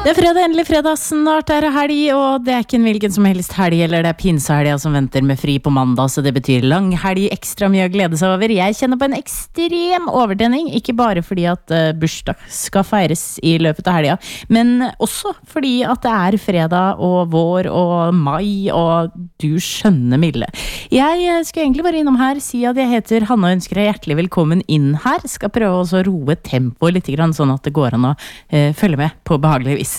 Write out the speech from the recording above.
Det fredag, endelig fredag, snart det helg, og det ikke en hvilken som helst helg, eller det pinsehelga som venter med fri på mandag, så det betyr lang helg, ekstra mye å glede seg over. Jeg kjenner på en ekstrem overtenning, ikke bare fordi at bursdag skal feires i løpet av helga, men også fordi at det fredag og vår og mai, og du skjønner Mille. Jeg skal egentlig bare innom her, si at jeg heter Hanna og ønsker deg hjertelig velkommen inn her. Skal prøve også å roe tempoet litt grann, sånn at det går an å følge med på behagelig vis.